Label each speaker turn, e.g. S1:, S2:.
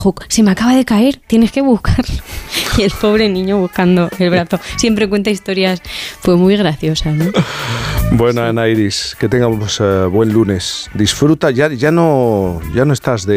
S1: se me acaba de caer, tienes que buscarlo. Y el pobre niño buscando el brazo. Siempre cuenta historias pues muy graciosas, ¿no?
S2: Bueno, Ana Iris, que tengamos buen lunes. Disfruta, ya no estás de